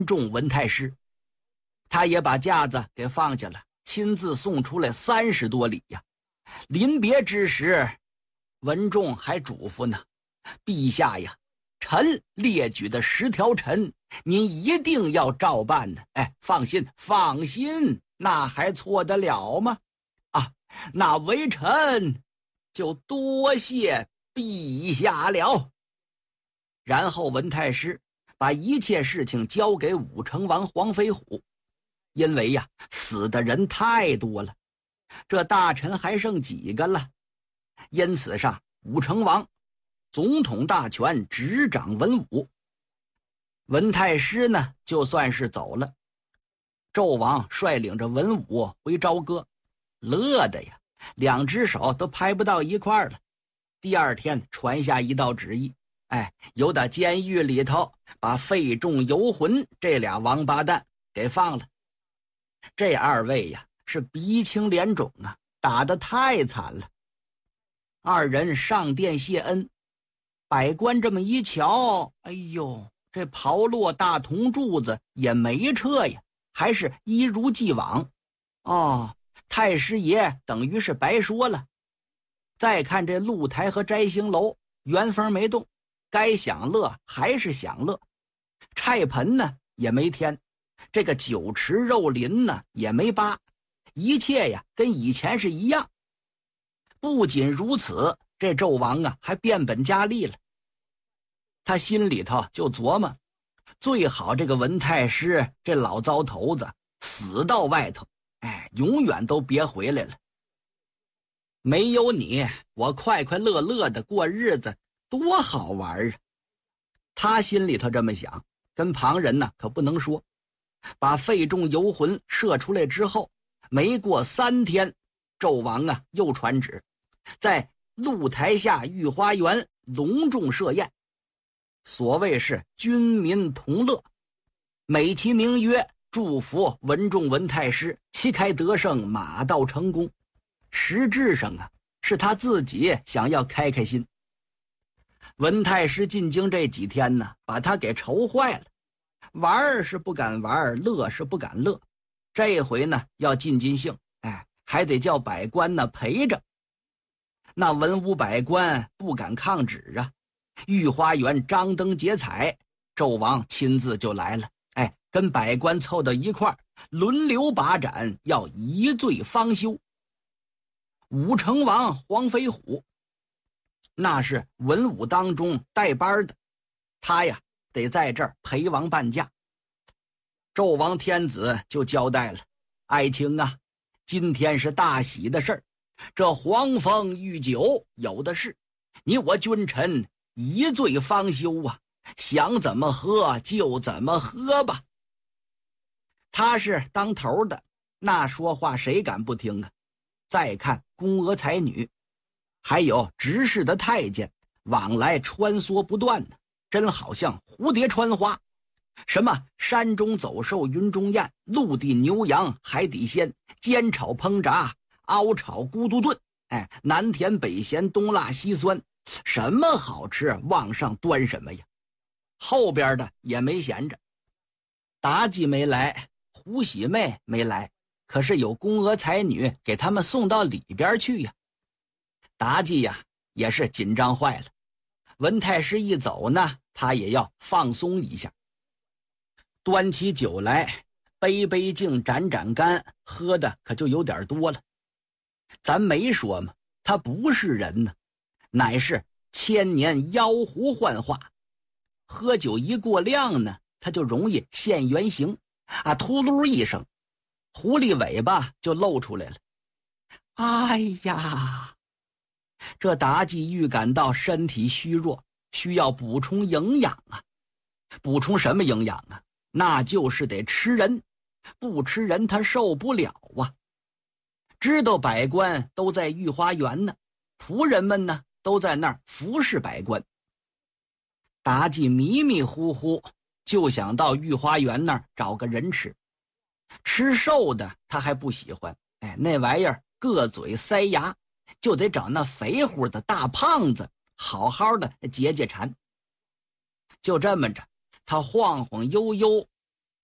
仲文太师。他也把架子给放下了，亲自送出来30多里呀。临别之时，文仲还嘱咐呢：陛下呀，臣列举的10条陈，您一定要照办呢。放心，放心，那还错得了吗？那微臣就多谢陛下了。然后文太师把一切事情交给武成王黄飞虎，因为呀，死的人太多了，这大臣还剩几个了？因此上，武成王总统大权执掌文武。文太师呢，就算是走了。纣王率领着文武回朝歌，乐的呀，2只手都拍不到一块儿了。第2天传下一道旨意，由打监狱里头把费仲、游魂这俩王八蛋给放了。这2位呀是鼻青脸肿啊，打得太惨了。2人上殿谢恩，百官这么一瞧，哎呦，这炮烙大铜柱子也没撤呀，还是一如既往。太师爷等于是白说了。再看这露台和摘星楼原封没动，该享乐还是享乐，菜盆呢也没添，这个酒池肉林呢也没扒，一切呀跟以前是一样。不仅如此，这纣王啊还变本加厉了。他心里头就琢磨，最好这个文太师这老糟头子死到外头，永远都别回来了。没有你，我快快乐乐的过日子多好玩啊！他心里头这么想，跟旁人呢可不能说。把费仲、游魂射出来之后，没过3天，纣王啊又传旨，在露台下御花园隆重设宴。所谓是军民同乐，美其名曰祝福文仲文太师旗开得胜，马到成功。实质上啊，是他自己想要开开心。文太师进京这几天呢，把他给愁坏了，玩是不敢玩，乐是不敢乐。这回呢要尽尽兴，还得叫百官呢陪着。那文武百官不敢抗旨啊，御花园张灯结彩，纣王亲自就来了，跟百官凑到一块儿，轮流把盏，要一醉方休。武成王黄飞虎那是文武当中带班的，他呀得在这儿陪王伴驾。纣王天子就交代了，爱卿啊，今天是大喜的事儿，这黄蜂御酒有的是，你我君臣一醉方休啊，想怎么喝就怎么喝吧。他是当头的，那说话谁敢不听啊？再看宫娥才女，还有执事的太监，往来穿梭不断呢，真好像蝴蝶穿花。什么山中走兽，云中雁，陆地牛羊，海底鲜，煎炒烹炸，熬炒咕嘟炖，南甜北咸，东辣西酸，什么好吃往上端什么呀。后边的也没闲着，妲己没来，胡喜妹没来，可是有宫娥才女给他们送到里边去呀。妲己呀也是紧张坏了，文太师一走呢，他也要放松一下。端起酒来，杯杯敬，盏盏干，喝的可就有点多了。咱没说嘛，他不是人呢，乃是千年妖狐幻化。喝酒一过量呢，他就容易现原形啊！秃噜一声，狐狸尾巴就露出来了。哎呀，这妲己预感到身体虚弱，需要补充营养啊！补充什么营养啊？那就是得吃人，不吃人他受不了啊！知道百官都在御花园呢，仆人们呢都在那儿服侍百官。妲己迷迷糊糊就想到御花园那儿找个人吃，吃瘦的他还不喜欢，那玩意儿硌嘴塞牙，就得找那肥乎的大胖子好好的解解馋。就这么着，他晃晃悠悠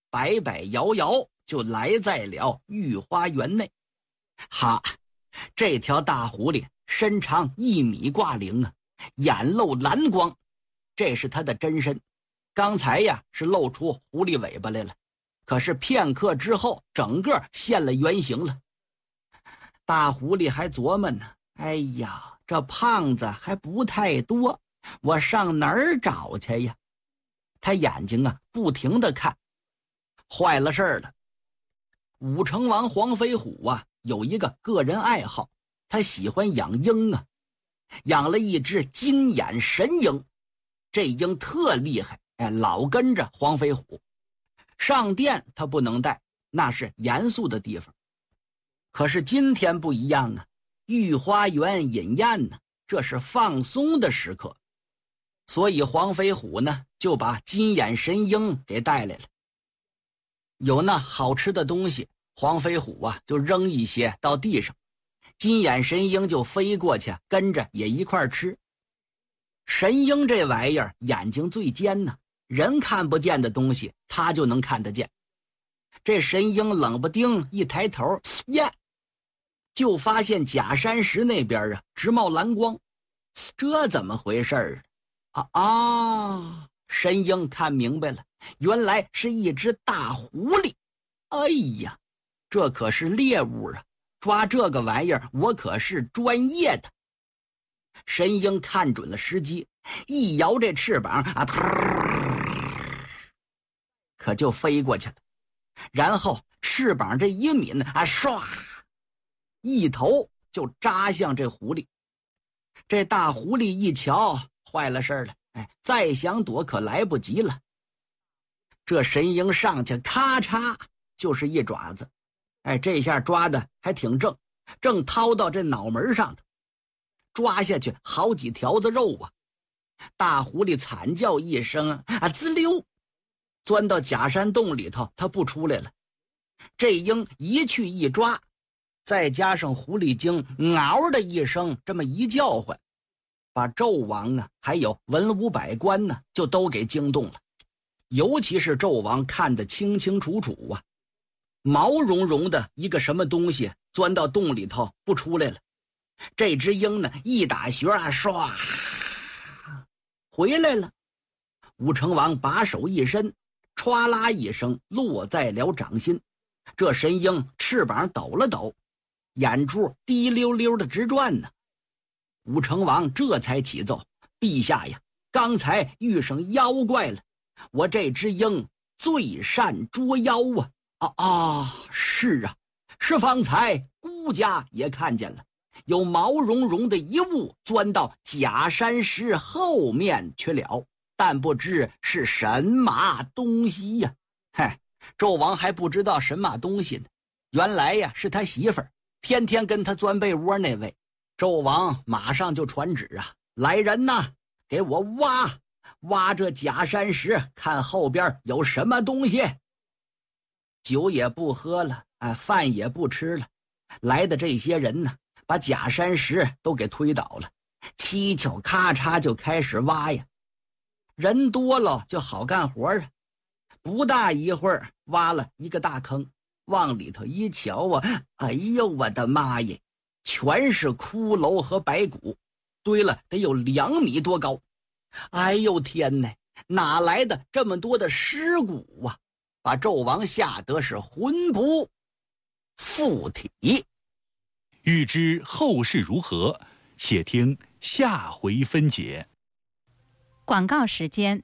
摆摆摇摇就来在了御花园内。哈，这条大狐狸身长1米挂零啊，眼露蓝光，这是它的真身。刚才呀是露出狐狸尾巴来了，可是片刻之后整个现了原形了。大狐狸还琢磨呢，哎呀，这胖子还不太多，我上哪儿找去呀？他眼睛啊不停地看。坏了事儿了，武成王黄飞虎啊有一个个人爱好，他喜欢养鹰啊，养了一只金眼神鹰。这鹰特厉害，老跟着黄飞虎。上殿他不能带，那是严肃的地方。可是今天不一样啊，御花园饮宴呢，这是放松的时刻。所以黄飞虎呢就把金眼神鹰给带来了。有那好吃的东西，黄飞虎啊就扔一些到地上，金眼神鹰就飞过去，跟着也一块吃。神鹰这玩意儿眼睛最尖呢，人看不见的东西它就能看得见。这神鹰冷不丁一抬头，呀，就发现假山石那边啊直冒蓝光。这怎么回事神鹰看明白了，原来是一只大狐狸。哎呀，这可是猎物啊，抓这个玩意儿我可是专业的。神鹰看准了时机，一摇这翅膀啊，可就飞过去了。然后翅膀这一抿啊，唰，一头就扎向这狐狸。这大狐狸一瞧，坏了事了，再想躲可来不及了。这神鹰上去咔嚓就是一爪子，这下抓的还挺正，正掏到这脑门上头，抓下去好几条子肉啊。大狐狸惨叫一声啊，滋溜钻到假山洞里头，它不出来了。这鹰一去一抓，再加上狐狸精嗷的一声这么一叫唤，把纣王啊还有文武百官呢就都给惊动了。尤其是纣王看得清清楚楚啊，毛茸茸的一个什么东西钻到洞里头不出来了。这只鹰呢一打旋啊，唰回来了。武成王把手一伸，歘啦一声落在了掌心。这神鹰翅膀抖了抖，眼珠滴溜溜的直转呢。武成王这才启奏，陛下呀，刚才遇上妖怪了，我这只鹰最善捉妖啊。是啊，是方才孤家也看见了，有毛茸茸的一物钻到假山石后面去了，但不知是神马东西呀。纣王还不知道神马东西呢，原来呀是他媳妇儿，天天跟他钻被窝那位。纣王马上就传旨啊，来人呐，给我挖这假山石，看后边有什么东西。酒也不喝了，饭也不吃了，来的这些人呢，把假山石都给推倒了，七巧咔嚓就开始挖呀。人多了就好干活啊，不大一会儿挖了一个大坑，往里头一瞧啊，哎呦我的妈耶，全是骷髅和白骨，堆了得有2米多高。哎呦天哪，哪来的这么多的尸骨啊，把纣王吓得是魂不附体。 欲知后事如何，且听下回分解。 广告时间。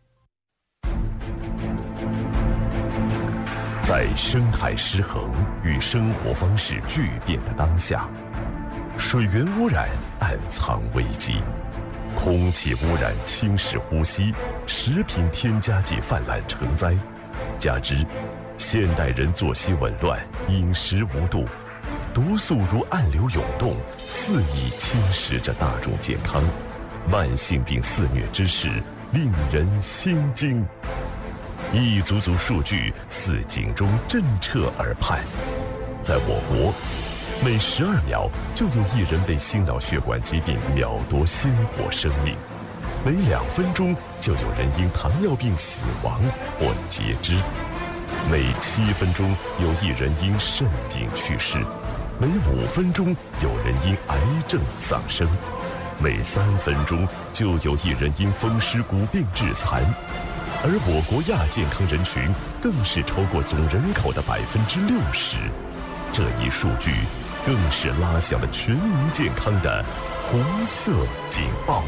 在深海失衡与生活方式巨变的当下，水源污染暗藏危机，空气污染侵蚀呼吸，食品添加剂泛滥成灾，加之现代人作息紊乱，饮食无度，毒素如暗流涌动，肆意侵蚀着大众健康，慢性病肆虐之势令人心惊。一组组数据似警钟震彻耳畔，在我国，每12秒就有1人被心脑血管疾病秒夺鲜活生命，每2分钟就有人因糖尿病死亡或截肢。 每7分钟有1人因肾病去世，每5分钟有人因癌症丧生，每3分钟就有1人因风湿骨病致残。而我国亚健康人群更是超过总人口的60%，这一数据更是拉响了全民健康的红色警报。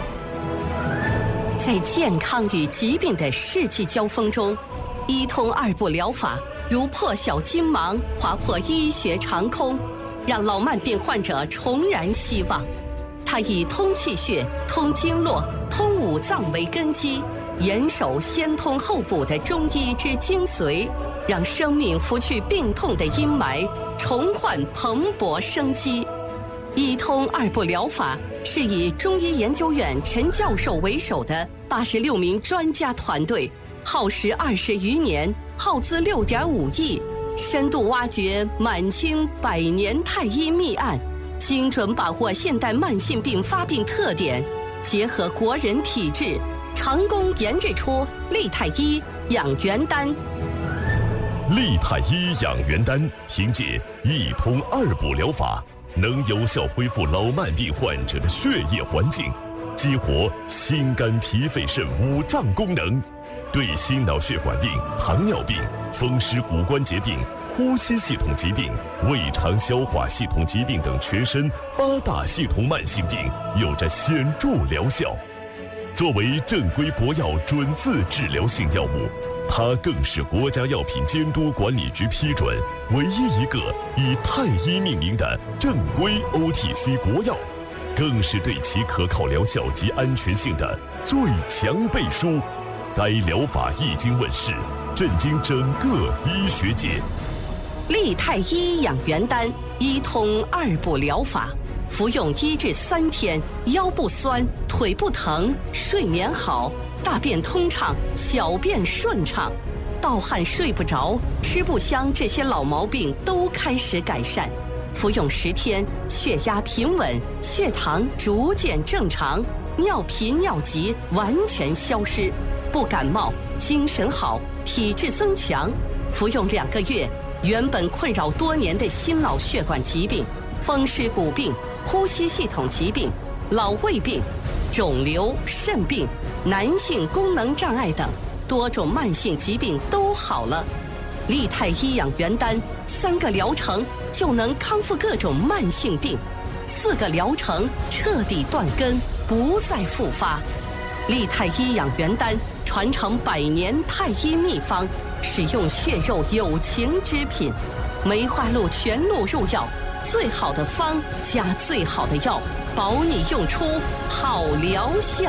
在健康与疾病的世纪交锋中，一通二步疗法如破晓金芒，划破医学长空，让老慢病患者重燃希望。它以通气血、通经络、通五脏为根基，严守先通后补的中医之精髓，让生命拂去病痛的阴霾，重焕蓬勃生机。一通二步疗法是以中医研究院陈教授为首的86名专家团队，耗时20余年，耗资6.5亿，深度挖掘满清100年太医秘案，精准把握现代慢性病发病特点，结合国人体质，成功研制出利泰医养元丹。 利泰医养元丹凭借一通二补疗法，能有效恢复老慢病患者的血液环境，激活心肝脾肺肾五脏功能，对心脑血管病、糖尿病、风湿骨关节病、呼吸系统疾病、胃肠消化系统疾病等全身8大系统慢性病有着显著疗效。作为正规国药准字治疗性药物，它更是国家药品监督管理局批准唯一一个以太医命名的正规 OTC 国药，更是对其可靠疗效及安全性的最强背书。该疗法一经问世，震惊整个医学界。 利泰医养元丹一通二补疗法，服用1至3天，腰不酸，腿不疼，睡眠好，大便通畅，小便顺畅，盗汗睡不着，吃不香，这些老毛病都开始改善。服用10天，血压平稳，血糖逐渐正常，尿频尿急完全消失，不感冒，精神好，体质增强。服用2个月，原本困扰多年的心脑血管疾病、风湿骨病、呼吸系统疾病、老胃病、肿瘤、肾病、男性功能障碍等多种慢性疾病都好了。利泰医养元丹3个疗程就能康复各种慢性病，4个疗程彻底断根，不再复发。利泰医养元丹传承100年太医秘方，使用血肉有情之品，梅花鹿全鹿入药，最好的方加最好的药，保你用出好疗效。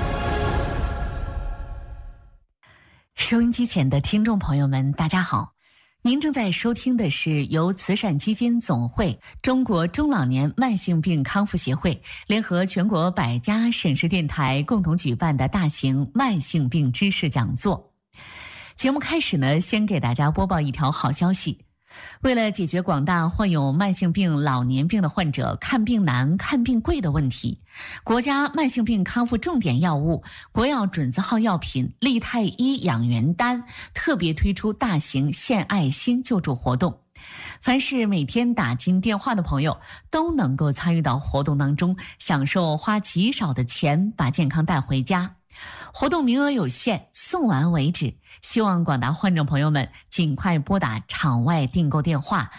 收音机前的听众朋友们，大家好，您正在收听的是由慈善基金总会、中国中老年慢性病康复协会联合全国100家省市电台共同举办的大型慢性病知识讲座。节目开始呢，先给大家播报一条好消息。为了解决广大患有慢性病、老年病的患者看病难、看病贵的问题，国家慢性病康复重点药物、国药准字号药品利泰医养元丹特别推出大型献爱心救助活动。凡是每天打进电话的朋友都能够参与到活动当中，享受花极少的钱把健康带回家。活动名额有限，送完为止，希望广大患者朋友们尽快拨打场外订购电话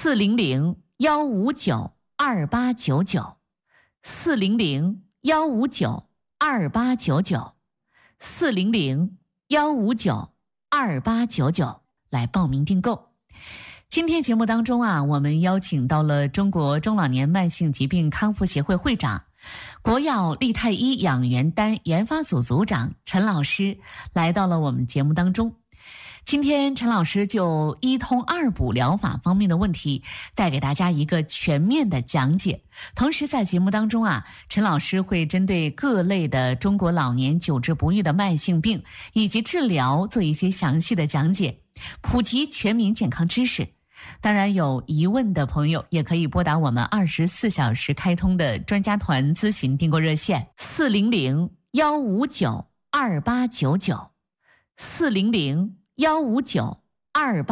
400-159-2899 400-159-2899 400-159-2899来报名订购。今天节目当中我们邀请到了中国中老年慢性疾病康复协会会长、国药利泰医养元丹研发组组长陈老师来到了我们节目当中。今天陈老师就一通二补疗法方面的问题带给大家一个全面的讲解。同时在节目当中陈老师会针对各类的中国老年久治不愈的慢性病以及治疗做一些详细的讲解，普及全民健康知识。当然有疑问的朋友也可以拨打我们24小时开通的专家团咨询订购热线400-159-2899 400-159-2899 228。